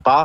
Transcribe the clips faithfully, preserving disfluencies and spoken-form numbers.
part,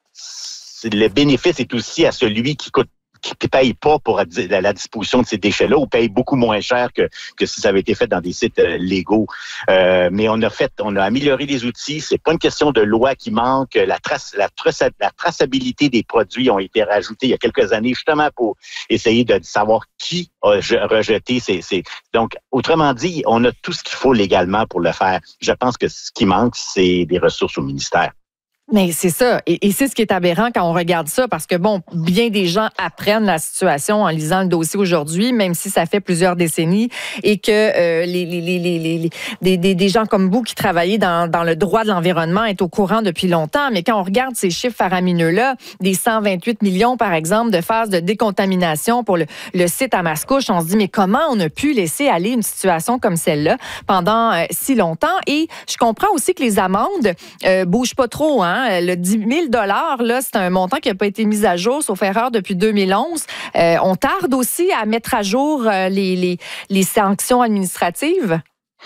le bénéfice est aussi à celui qui coûte qui ne paye pas pour la, la disposition de ces déchets-là ou paye beaucoup moins cher que, que si ça avait été fait dans des sites euh, légaux. Euh, mais on a fait, on a amélioré les outils. C'est pas une question de loi qui manque. La, trace, la, traça, la traçabilité des produits ont été rajoutés il y a quelques années justement pour essayer de savoir qui a rejeté ces, ces... Donc, autrement dit, on a tout ce qu'il faut légalement pour le faire. Je pense que ce qui manque, c'est des ressources au ministère. Mais c'est ça. Et, et c'est ce qui est aberrant quand on regarde ça, parce que, bon, bien des gens apprennent la situation en lisant le dossier aujourd'hui, même si ça fait plusieurs décennies, et que euh, les, les, les, les, les, des, des, des gens comme vous qui travaillez dans, dans le droit de l'environnement est au courant depuis longtemps. Mais quand on regarde ces chiffres faramineux-là, des cent vingt-huit millions, par exemple, de phases de décontamination pour le, le site à Mascouche, on se dit, mais comment on a pu laisser aller une situation comme celle-là pendant euh, si longtemps? Et je comprends aussi que les amendes euh, bougent pas trop, hein? Le dix mille dollars, là, c'est un montant qui n'a pas été mis à jour, sauf erreur, depuis deux mille onze. Euh, on tarde aussi à mettre à jour euh, les, les, les sanctions administratives?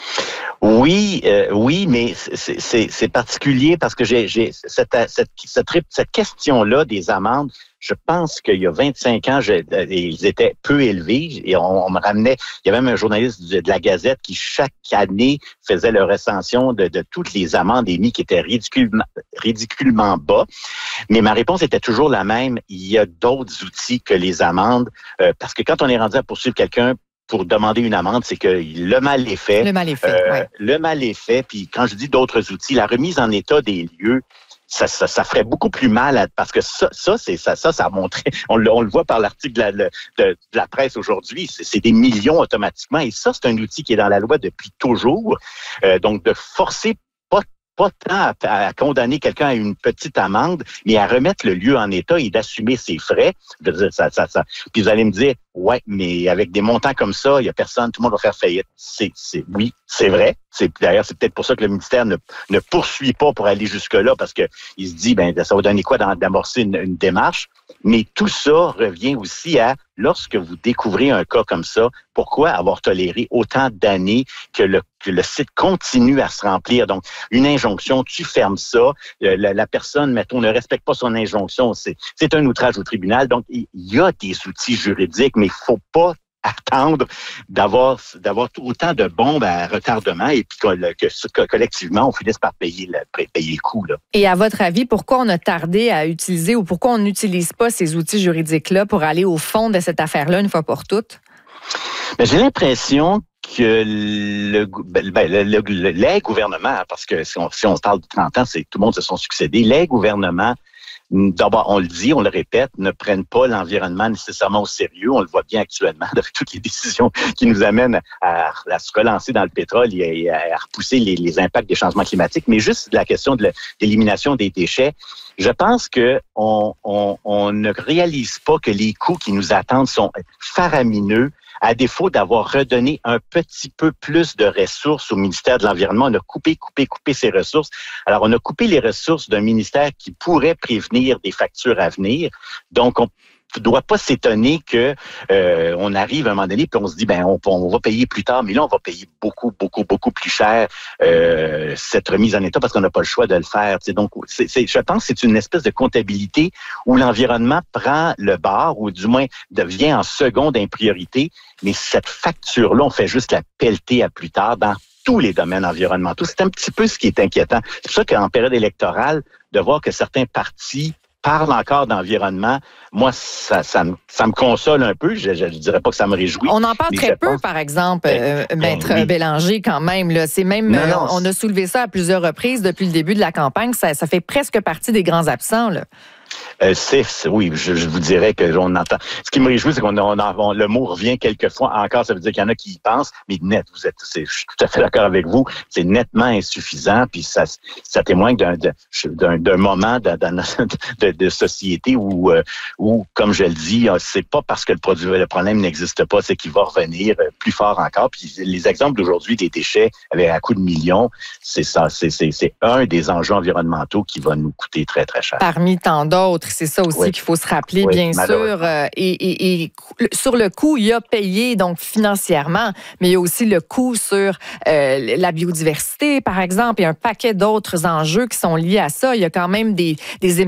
Oui, euh, oui, mais c'est, c'est, c'est particulier parce que j'ai, j'ai cette, cette, cette, cette question-là des amendes. Je pense qu'il y a vingt-cinq ans, je, ils étaient peu élevés et on, on me ramenait. Il y avait même un journaliste de, de la Gazette qui chaque année faisait le recension de, de toutes les amendes émises qui étaient ridiculement, ridiculement bas. Mais ma réponse était toujours la même. Il y a d'autres outils que les amendes euh, parce que quand on est rendu à poursuivre quelqu'un pour demander une amende, c'est que le mal est fait. Le mal est fait, euh, ouais. Le mal est fait. Puis quand je dis d'autres outils, la remise en état des lieux, ça, ça, ça ferait beaucoup plus mal à, parce que ça, ça, c'est ça, ça, ça a montré. On le, on le voit par l'article de la, de, de la presse aujourd'hui. C'est, c'est des millions automatiquement. Et ça, c'est un outil qui est dans la loi depuis toujours. Euh, donc, de forcer pas pas tant à, à condamner quelqu'un à une petite amende, mais à remettre le lieu en état et d'assumer ses frais. Je veux dire, ça, ça, ça. Puis vous allez me dire, ouais, mais avec des montants comme ça, il y a personne, tout le monde va faire faillite. C'est, c'est, oui, c'est vrai. C'est, d'ailleurs, c'est peut-être pour ça que le ministère ne, ne poursuit pas pour aller jusque-là, parce que il se dit, ben, ça va donner quoi d'amorcer une, une démarche. Mais tout ça revient aussi à, lorsque vous découvrez un cas comme ça, pourquoi avoir toléré autant d'années que le, que le site continue à se remplir? Donc, une injonction, tu fermes ça, la, la personne, mettons, ne respecte pas son injonction, c'est, c'est un outrage au tribunal. Donc, il y a des outils juridiques, mais il faut pas attendre d'avoir d'avoir autant de bombes à retardement et puis que, que, que collectivement, on finisse par payer le, payer le coût. Là. Et à votre avis, pourquoi on a tardé à utiliser ou pourquoi on n'utilise pas ces outils juridiques-là pour aller au fond de cette affaire-là une fois pour toutes? Bien, j'ai l'impression que le, ben, le, le, le, les gouvernements, parce que si on, si on parle de trente ans, c'est tout le monde se sont succédés, les gouvernements, d'abord, on le dit, on le répète, ne prennent pas l'environnement nécessairement au sérieux. On le voit bien actuellement avec toutes les décisions qui nous amènent à, à se relancer dans le pétrole et à, à repousser les, les impacts des changements climatiques. Mais juste la question de l'élimination des déchets, je pense que on, on, on ne réalise pas que les coûts qui nous attendent sont faramineux. À défaut d'avoir redonné un petit peu plus de ressources au ministère de l'Environnement, on a coupé, coupé, coupé ces ressources. Alors, on a coupé les ressources d'un ministère qui pourrait prévenir des factures à venir. Donc, on ne doit pas s'étonner que euh, on arrive à un moment donné puis on se dit, ben on, on va payer plus tard, mais là, on va payer beaucoup, beaucoup, beaucoup plus cher euh, cette remise en état parce qu'on n'a pas le choix de le faire. T'sais. Donc, c'est, c'est, je pense que c'est une espèce de comptabilité où l'environnement prend le bord ou du moins devient en seconde impriorité. Mais cette facture-là, on fait juste la pelleter à plus tard dans tous les domaines environnementaux. C'est un petit peu ce qui est inquiétant. C'est pour ça qu'en période électorale, de voir que certains partis parlent encore d'environnement, moi, ça, ça, me, ça me console un peu. Je ne dirais pas que ça me réjouit. On en parle très peu, pense... par exemple, ben, euh, Maître ben, oui. Bélanger, quand même. Là. C'est même, non, non, on a soulevé ça à plusieurs reprises depuis le début de la campagne. Ça, ça fait presque partie des grands absents, là. Euh, c'est, c'est, oui, je, je vous dirais que on entend. Ce qui me réjouit, c'est qu'on on, on, le mot revient quelquefois encore. Ça veut dire qu'il y en a qui y pensent, mais net, vous êtes, c'est, je suis tout à fait d'accord avec vous. C'est nettement insuffisant, puis ça, ça témoigne d'un, d'un, d'un moment de, de, de société où, où, comme je le dis, c'est pas parce que le produit, le problème n'existe pas, c'est qu'il va revenir plus fort encore. Puis les exemples d'aujourd'hui des déchets avec à coût de millions, c'est ça, c'est, c'est, c'est un des enjeux environnementaux qui va nous coûter très très cher. Parmi tant d'autres. C'est ça aussi oui. qu'il faut se rappeler, oui, bien sûr. Euh, et, et, et sur le coût, il y a payé donc financièrement, mais il y a aussi le coût sur euh, la biodiversité, par exemple, et un paquet d'autres enjeux qui sont liés à ça. Il y a quand même des, des